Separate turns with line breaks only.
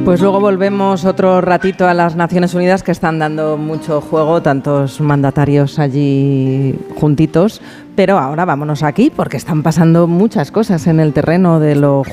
Pues luego volvemos otro ratito a las Naciones Unidas, que están dando mucho juego, tantos mandatarios allí juntitos. Pero ahora vámonos aquí, porque están pasando muchas cosas en el terreno de lo